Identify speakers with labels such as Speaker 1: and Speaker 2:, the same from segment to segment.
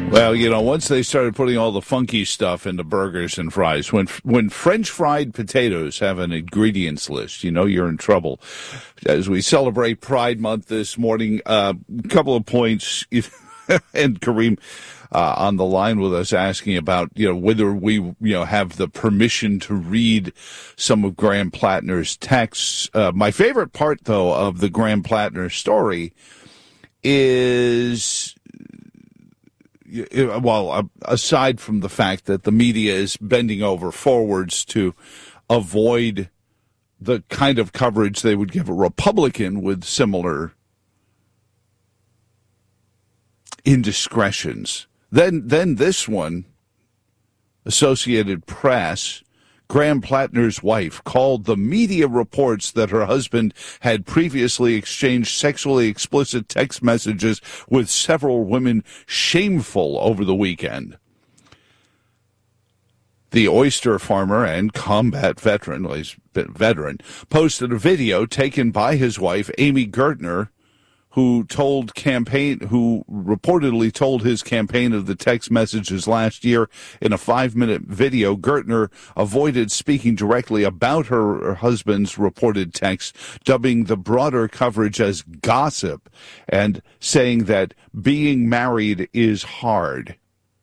Speaker 1: Well, once they started putting all the funky stuff into burgers and fries, when French fried potatoes have an ingredients list, you're in trouble. As we celebrate Pride Month this morning, a couple of points, and Kareem on the line with us asking about, whether we, have the permission to read some of Graham Plattner's texts. My favorite part, though, of the Graham Plattner story is... Well, aside from the fact that the media is bending over forwards to avoid the kind of coverage they would give a Republican with similar indiscretions, then this one, Associated Press, Graham Plattner's wife called the media reports that her husband had previously exchanged sexually explicit text messages with several women shameful over the weekend. The oyster farmer and combat veteran, well, he's been veteran, posted a video taken by his wife, Amy Gertner, who reportedly told his campaign of the text messages last year. In a 5-minute video, Gertner avoided speaking directly about her husband's reported texts, dubbing the broader coverage as gossip and saying that being married is hard.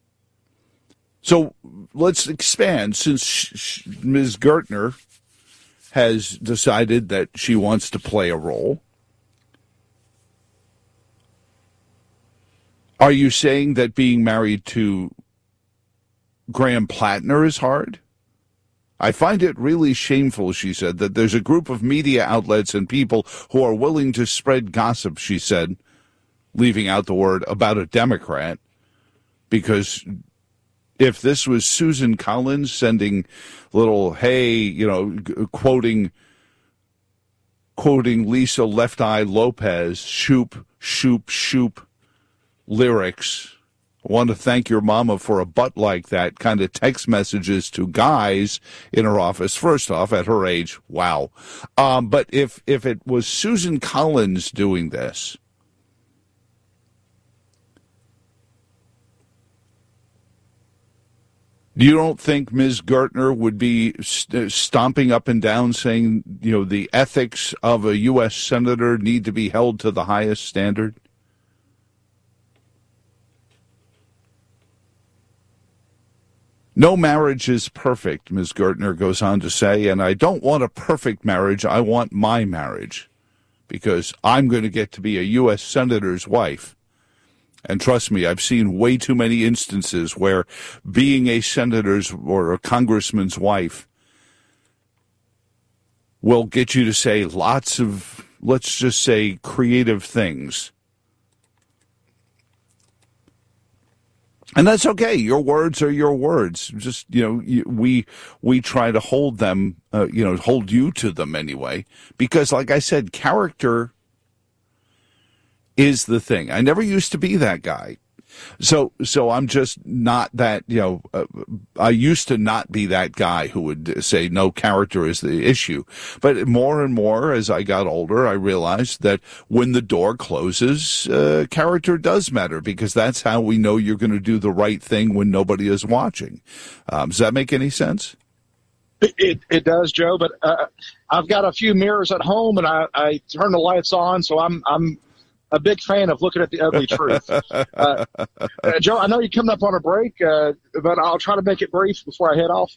Speaker 1: So let's expand. Since Ms. Gertner has decided that she wants to play a role, are you saying that being married to Graham Plattner is hard? I find it really shameful, she said, that there's a group of media outlets and people who are willing to spread gossip, she said, leaving out the word about a Democrat, because if this was Susan Collins sending little, hey, quoting Lisa Left Eye Lopez, shoop, shoop, shoop, lyrics, I want to thank your mama for a butt like that kind of text messages to guys in her office. First off, at her age, wow. But if it was Susan Collins doing this, you don't think Ms. Gertner would be stomping up and down saying, the ethics of a U.S. senator need to be held to the highest standard? No marriage is perfect, Ms. Gertner goes on to say, and I don't want a perfect marriage. I want my marriage, because I'm going to get to be a U.S. senator's wife. And trust me, I've seen way too many instances where being a senator's or a congressman's wife will get you to say lots of, let's just say, creative things. And that's okay. Your words are your words. Just, we try to hold them, hold you to them anyway. Because, like I said, character is the thing. I never used to be that guy. So I'm just not that, I used to not be that guy who would say no, character is the issue. But more and more as I got older, I realized that when the door closes, character does matter, because that's how we know you're going to do the right thing when nobody is watching. Does that make any sense?
Speaker 2: It does, Joe, but I've got a few mirrors at home and I turn the lights on, so I'm a big fan of looking at the ugly truth. Joe, I know you're coming up on a break, but I'll try to make it brief before I head off.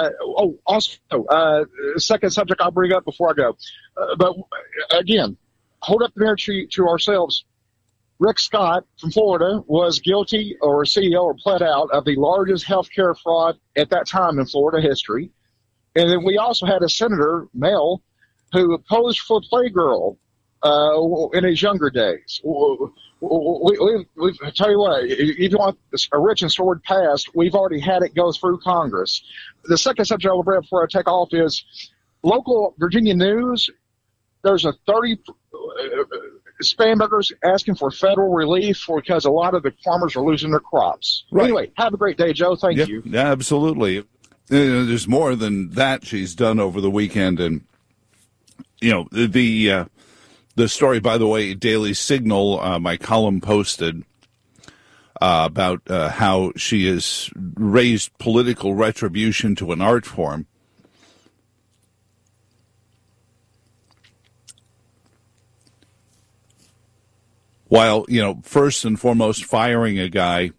Speaker 2: Second subject I'll bring up before I go. But again, hold up the mirror to ourselves. Rick Scott from Florida was guilty or CEO or pled out of the largest healthcare fraud at that time in Florida history. And then we also had a senator, male, who posed for Playgirl in his younger days. We tell you what, if you want a rich and storied past, we've already had it go through Congress. The second subject I will bring up before I take off is local Virginia news. There's a 30 Spanbergers asking for federal relief because a lot of the farmers are losing their crops. Right. Anyway, have a great day, Joe. Thank you.
Speaker 1: Yeah, absolutely. There's more than that she's done over the weekend. And, the story, by the way, Daily Signal, my column posted about how she has raised political retribution to an art form. While, first and foremost firing a guy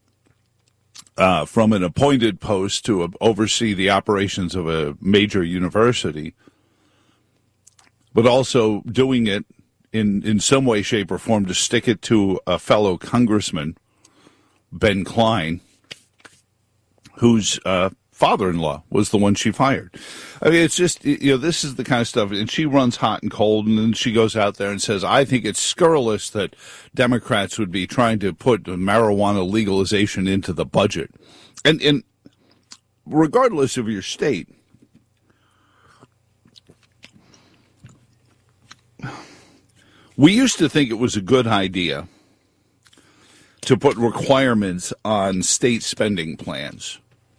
Speaker 1: from an appointed post to oversee the operations of a major university, but also doing it in some way, shape, or form to stick it to a fellow congressman, Ben Klein, whose father-in-law was the one she fired. I mean, it's just, this is the kind of stuff, and she runs hot and cold, and then she goes out there and says, I think it's scurrilous that Democrats would be trying to put marijuana legalization into the budget. And regardless of your state, we used to think it was a good idea to put requirements on state spending plans.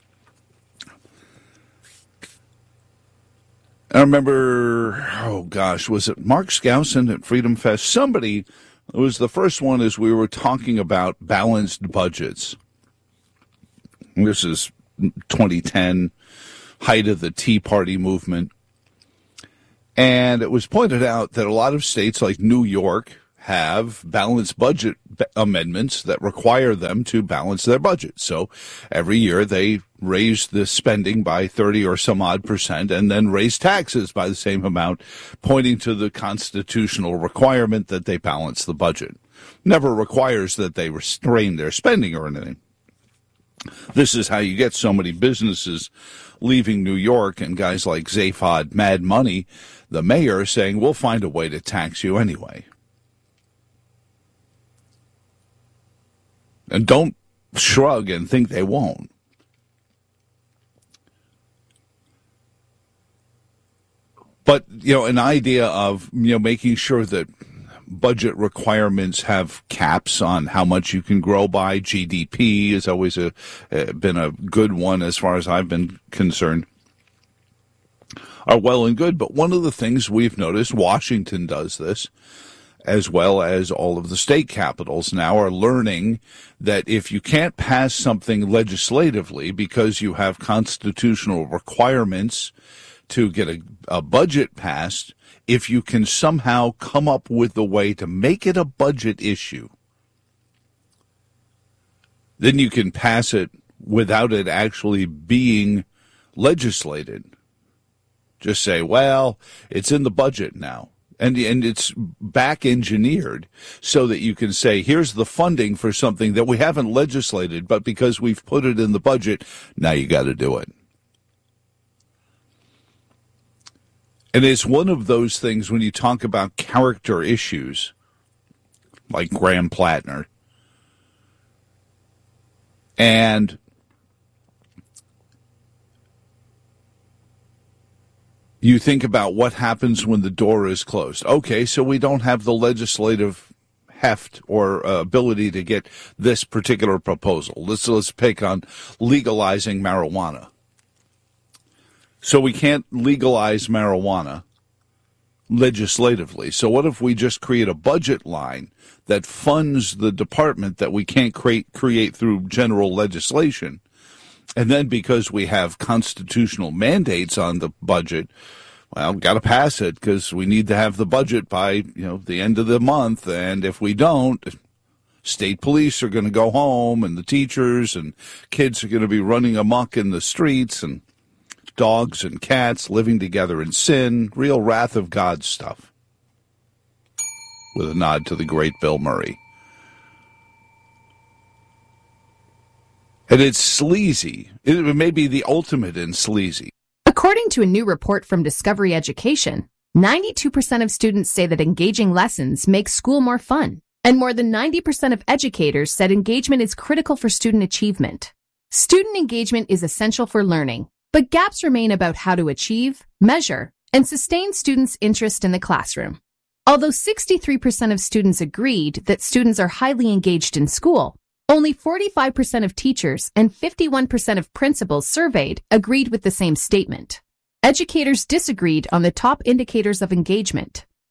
Speaker 1: I remember, was it Mark Skousen at Freedom Fest? Somebody, it was the first one as we were talking about balanced budgets. This is 2010, height of the Tea Party movement. And it was pointed out that a lot of states like New York have balanced budget amendments that require them to balance their budget. So every year they raise the spending by 30 or some odd percent and then raise taxes by the same amount, pointing to the constitutional requirement that they balance the budget. Never requires that they restrain their spending or anything. This is how you get so many businesses leaving New York and guys like Zaphod Mad Money, the mayor, saying, we'll find a way to tax you anyway. And don't shrug and think they won't. But, an idea of, making sure that budget requirements have caps on how much you can grow by. GDP has always been a good one as far as I've been concerned. Are well and good, but one of the things we've noticed, Washington does this, as well as all of the state capitals now are learning that if you can't pass something legislatively because you have constitutional requirements to get a budget passed, if you can somehow come up with a way to make it a budget issue, then you can pass it without it actually being legislated. Just say, well, it's in the budget now. And it's back engineered so that you can say, here's the funding for something that we haven't legislated, but because we've put it in the budget, now you got to do it. And it's one of those things when you talk about character issues, like Graham Plattner, and you think about what happens when the door is closed. Okay, so we don't have the legislative heft or ability to get this particular proposal. Let's pick on legalizing marijuana. So we can't legalize marijuana legislatively. So what if we just create a budget line that funds the department that we can't create through general legislation? And then because we have constitutional mandates on the budget, well, got to pass it because we need to have the budget by, the end of the month. And if we don't, state police are going to go home and the teachers and kids are going to be running amok in the streets and dogs and cats living together in sin, real wrath of God stuff. With a nod to the great Bill Murray. And it's sleazy. It may be the ultimate in sleazy.
Speaker 3: According to a new report from Discovery Education, 92% of students say that engaging lessons makes school more fun. And more than 90% of educators said engagement is critical for student achievement. Student engagement is essential for learning, but gaps remain about how to achieve, measure, and sustain students' interest in the classroom. Although 63% of students agreed that students are highly engaged in school, only 45% of teachers and 51% of principals surveyed agreed with the same statement. Educators disagreed on the top indicators of engagement.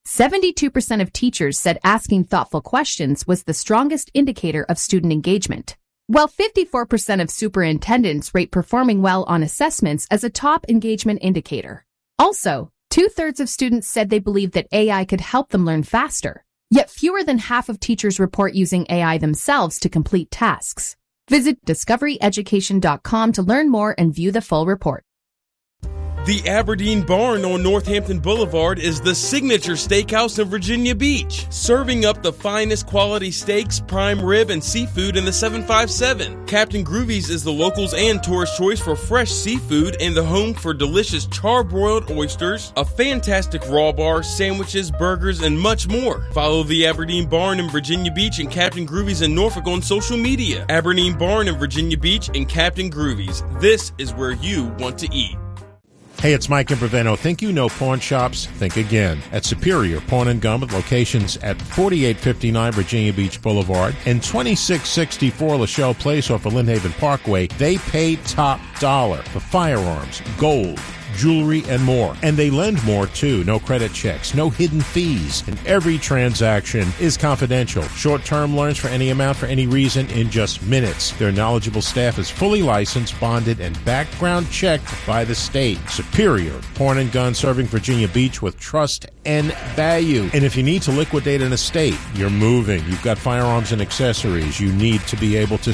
Speaker 3: 72% of teachers said asking thoughtful questions was the strongest indicator of student engagement, while 54% of superintendents rate performing well on assessments as a top engagement indicator. Also, 2/3 of students said they believe that AI could help them learn faster, yet fewer than half of teachers report using AI themselves to complete tasks. Visit discoveryeducation.com to learn more and view the full report.
Speaker 4: The Aberdeen Barn on Northampton Boulevard is the signature steakhouse in Virginia Beach, serving up the finest quality steaks, prime rib, and seafood in the 757. Captain Groovy's is the locals' and tourist choice for fresh seafood and the home for delicious charbroiled oysters, a fantastic raw bar, sandwiches, burgers, and much more. Follow the Aberdeen Barn in Virginia Beach and Captain Groovy's in Norfolk on social media. Aberdeen Barn in Virginia Beach and Captain Groovy's. This is where you want to eat.
Speaker 5: Hey, it's Mike Imbreveno. Think you know pawn shops? Think again. At Superior Pawn & Gun with locations at 4859 Virginia Beach Boulevard and 2664 Lachelle Place off of Lynnhaven Parkway, they pay top dollar for firearms, gold, jewelry, and more. And they lend more, too. No credit checks, no hidden fees. And every transaction is confidential. Short-term loans for any amount for any reason in just minutes. Their knowledgeable staff is fully licensed, bonded, and background checked by the state. Superior Pawn & Gun, serving Virginia Beach with trust and value. And if you need to liquidate an estate, you're moving, you've got firearms and accessories, you need to be able to